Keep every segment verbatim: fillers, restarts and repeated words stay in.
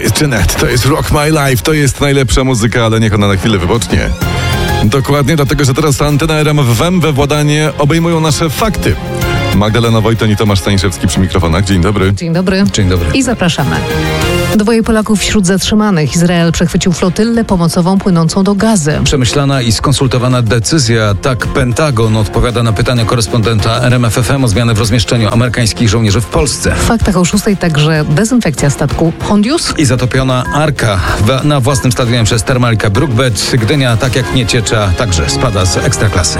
jest Jeanette, to jest Rock My Life, to jest najlepsza muzyka, ale niech ona na chwilę wypocznie. Dokładnie, dlatego że teraz antena R M F M we władanie obejmują nasze fakty. Magdalena Wojton i Tomasz Staniszewski przy mikrofonach. Dzień dobry. Dzień dobry. Dzień dobry. I zapraszamy. Dwoje Polaków wśród zatrzymanych. Izrael przechwycił flotylę pomocową płynącą do Gazy. Przemyślana i skonsultowana decyzja. Tak Pentagon odpowiada na pytania korespondenta R M F F M o zmiany w rozmieszczeniu amerykańskich żołnierzy w Polsce. W faktach o szóstej także dezynfekcja statku Hondius. I zatopiona Arka w, na własnym stadionie przez Termalika Brookbet. Gdynia, tak jak Nieciecza, także spada z Ekstraklasy.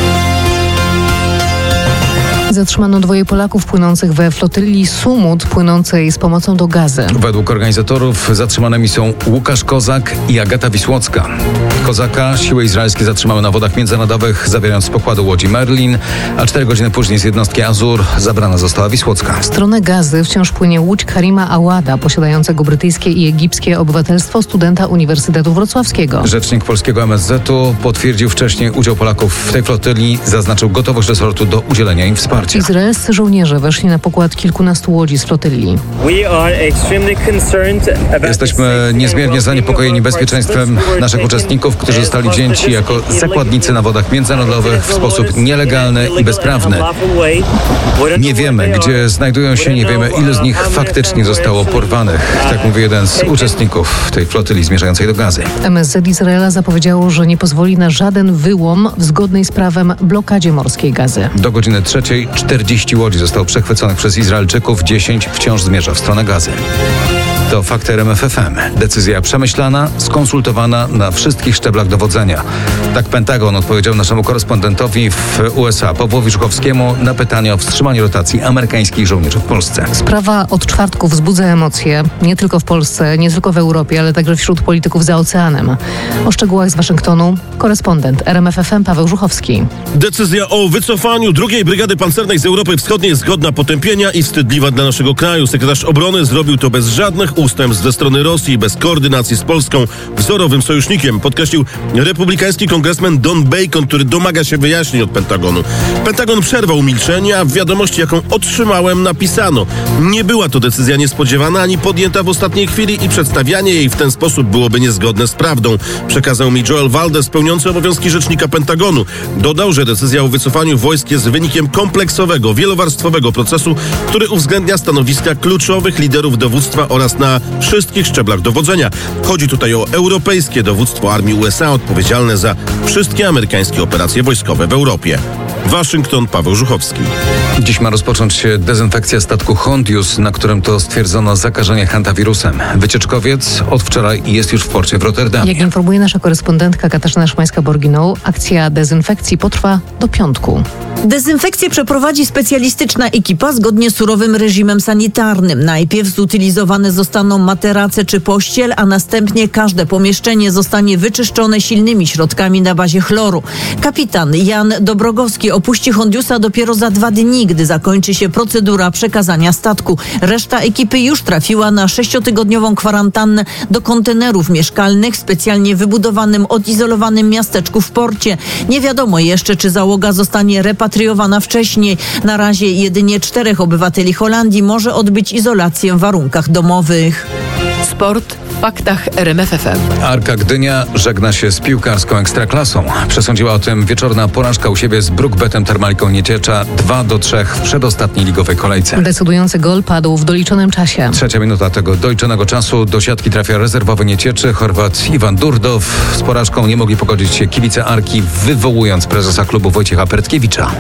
Zatrzymano dwoje Polaków płynących we flotyli Sumut, płynącej z pomocą do Gazy. Według organizatorów zatrzymanymi są Łukasz Kozak i Agata Wisłocka. Kozaka siły izraelskie zatrzymały na wodach międzynarodowych, zabierając z pokładu łodzi Merlin, a cztery godziny później z jednostki Azur zabrana została Wisłocka. W stronę Gazy wciąż płynie łódź Karima Awada, posiadającego brytyjskie i egipskie obywatelstwo, studenta Uniwersytetu Wrocławskiego. Rzecznik polskiego M S Z u potwierdził wcześniej udział Polaków w tej flotyli, zaznaczył gotowość resortu do udzielenia im wsparcia. Izraelscy żołnierze weszli na pokład kilkunastu łodzi z flotyli. Jesteśmy niezmiernie zaniepokojeni bezpieczeństwem naszych uczestników, którzy zostali wzięci jako zakładnicy na wodach międzynarodowych w sposób nielegalny i bezprawny. Nie wiemy, gdzie znajdują się, nie wiemy, ilu z nich faktycznie zostało porwanych. Tak mówi jeden z uczestników tej flotyli zmierzającej do Gazy. M S Z Izraela zapowiedziało, że nie pozwoli na żaden wyłom w zgodnej z prawem blokadzie morskiej Gazy. Do godziny trzeciej czterdzieści łodzi zostało przechwyconych przez Izraelczyków, dziesięć wciąż zmierza w stronę Gazy. To fakty R M F F M. Decyzja przemyślana, skonsultowana na wszystkich szczeblach dowodzenia. Tak Pentagon odpowiedział naszemu korespondentowi w U S A, Pawłowi Żuchowskiemu, na pytanie o wstrzymanie rotacji amerykańskich żołnierzy w Polsce. Sprawa od czwartku wzbudza emocje, nie tylko w Polsce, nie tylko w Europie, ale także wśród polityków za oceanem. O szczegółach z Waszyngtonu korespondent R M F F M Paweł Żuchowski. Decyzja o wycofaniu drugiej Brygady Pancernej z Europy Wschodniej jest godna potępienia i wstydliwa dla naszego kraju. Sekretarz obrony zrobił to bez żadnych ustępstw ze strony Rosji, bez koordynacji z Polską, wzorowym sojusznikiem, podkreślił republikański kongresmen Don Bacon, który domaga się wyjaśnień od Pentagonu. Pentagon przerwał milczenie, a w wiadomości, jaką otrzymałem, napisano: nie była to decyzja niespodziewana ani podjęta w ostatniej chwili i przedstawianie jej w ten sposób byłoby niezgodne z prawdą, przekazał mi Joel Valdez, pełniący obowiązki rzecznika Pentagonu. Dodał, że decyzja o wycofaniu wojsk jest wynikiem kompleksowego, wielowarstwowego procesu, który uwzględnia stanowiska kluczowych liderów dowództwa oraz na wszystkich szczeblach dowodzenia. Chodzi tutaj o europejskie dowództwo armii U S A odpowiedzialne za wszystkie amerykańskie operacje wojskowe w Europie. Waszyngton, Paweł Żuchowski. Dziś ma rozpocząć się dezynfekcja statku Hondius, na którym to stwierdzono zakażenie hantawirusem. Wycieczkowiec od wczoraj jest już w porcie w Rotterdamie. Jak informuje nasza korespondentka Katarzyna Szymańska-Borginą, akcja dezynfekcji potrwa do piątku. Dezynfekcję przeprowadzi specjalistyczna ekipa zgodnie z surowym reżimem sanitarnym. Najpierw zutylizowane zostaną materace czy pościel, a następnie każde pomieszczenie zostanie wyczyszczone silnymi środkami na bazie chloru. Kapitan Jan Dobrogowski opuści Hondiusa dopiero za dwa dni, gdy zakończy się procedura przekazania statku. Reszta ekipy już trafiła na sześciotygodniową kwarantannę do kontenerów mieszkalnych w specjalnie wybudowanym, odizolowanym miasteczku w porcie. Nie wiadomo jeszcze, czy załoga zostanie repatriowana wcześniej. Na razie jedynie czterech obywateli Holandii może odbyć izolację w warunkach domowych. Sport w faktach R M F F M. Arka Gdynia żegna się z piłkarską Ekstraklasą. Przesądziła o tym wieczorna porażka u siebie z Brookbetem Termaliką Nieciecza dwa do trzech w przedostatniej ligowej kolejce. Decydujący gol padł w doliczonym czasie. Trzecia minuta tego doliczonego czasu, do siatki trafia rezerwowy Niecieczy, Chorwat Iwan Durdow. Z porażką nie mogli pogodzić się kibice Arki, wywołując prezesa klubu Wojciecha Pertkiewicza.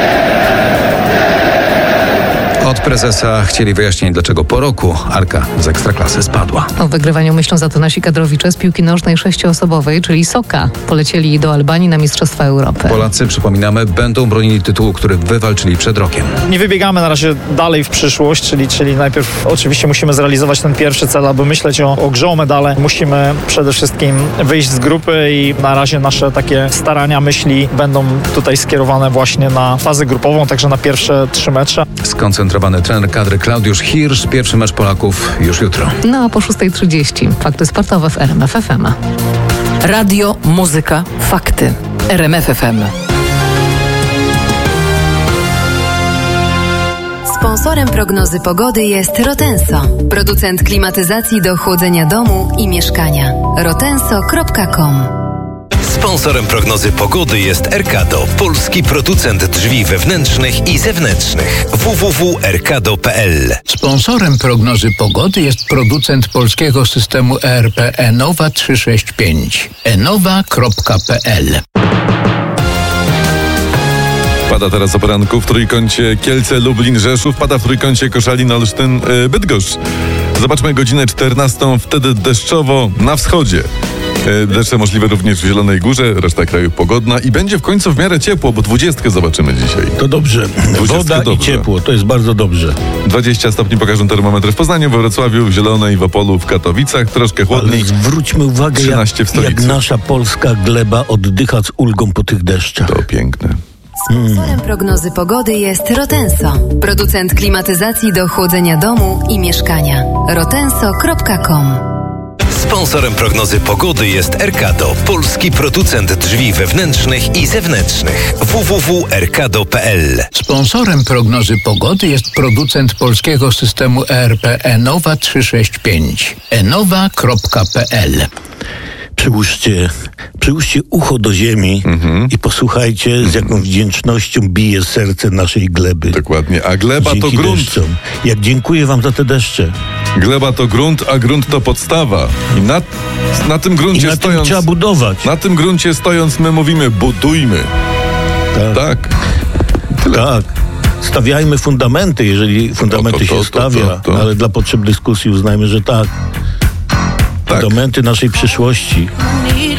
Od prezesa chcieli wyjaśnić, dlaczego po roku Arka z Ekstraklasy spadła. O wygrywaniu myślą za to nasi kadrowicze z piłki nożnej sześcioosobowej, czyli Soka. Polecieli do Albanii na Mistrzostwa Europy. Polacy, przypominamy, będą bronili tytułu, który wywalczyli przed rokiem. Nie wybiegamy na razie dalej w przyszłość, czyli, czyli najpierw oczywiście musimy zrealizować ten pierwszy cel, aby myśleć o, o grze o medale. Musimy przede wszystkim wyjść z grupy i na razie nasze takie starania, myśli będą tutaj skierowane właśnie na fazę grupową, także na pierwsze trzy mecze. Skoncentrowany trener kadry Klaudiusz Hirsch. Pierwszy mecz Polaków już jutro. No a po szóstej trzydzieści fakty sportowe w R M F F M. Radio, muzyka, fakty. R M F F M. Sponsorem prognozy pogody jest Rotenso, producent klimatyzacji do chłodzenia domu i mieszkania. rotenso kropka com. Sponsorem prognozy pogody jest Erkado, polski producent drzwi wewnętrznych i zewnętrznych. w w w kropka erkado kropka p l. Sponsorem prognozy pogody jest producent polskiego systemu E R P Enowa trzysta sześćdziesiąt pięć. enowa kropka p l. Pada teraz o poranku w trójkącie Kielce, Lublin, Rzeszów. Pada w trójkącie Koszalin, Olsztyn, yy, Bydgoszcz. Zobaczmy godzinę czternastą, wtedy deszczowo na wschodzie. Yy, deszcze możliwe również w Zielonej Górze, reszta kraju pogodna i będzie w końcu w miarę ciepło, bo dwudziestkę zobaczymy dzisiaj. To dobrze. Woda dobrze. I ciepło, to jest bardzo dobrze. dwadzieścia stopni pokażą termometry w Poznaniu, we Wrocławiu, w Zielonej, w Opolu, w Katowicach. Troszkę chłodniej. Ale zwróćmy uwagę, jak, jak nasza polska gleba oddycha z ulgą po tych deszczach. To piękne. Sponsorem prognozy pogody jest Rotenso, producent klimatyzacji do chłodzenia domu i mieszkania. rotenso kropka com. Sponsorem prognozy pogody jest Erkado, polski producent drzwi wewnętrznych i zewnętrznych. w w w kropka erkado kropka p l. Sponsorem prognozy pogody jest producent polskiego systemu E R P Enowa trzysta sześćdziesiąt pięć. enowa kropka p l. Przyłóżcie, przyłóżcie ucho do ziemi mhm. i posłuchajcie, z jaką wdzięcznością bije serce naszej gleby. Dokładnie, a gleba Dzięki to grunt. Deszczom. Jak dziękuję wam za te deszcze. Gleba to grunt, a grunt to podstawa. I na, na tym gruncie I na stojąc... tym trzeba budować. Na tym gruncie stojąc my mówimy, budujmy. Tak. Tak. Tyle. Tak. Stawiajmy fundamenty, jeżeli fundamenty to, to, to, się stawia, to, to, to. ale dla potrzeb dyskusji uznajmy, że tak. Tak. Fundamenty naszej przyszłości.